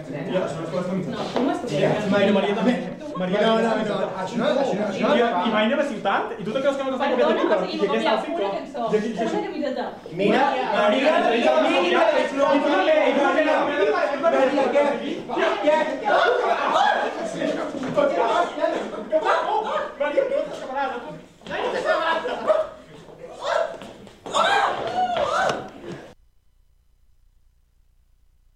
Ja, això no es pot fer. No, tu m'has tocat. Maria també. No, això no. I mai anem a ciutat, i tu te creus que no t'està copiant de Perdona, o mi, sigui, i aquesta una cançó. Una camiseta. Mira, Maria,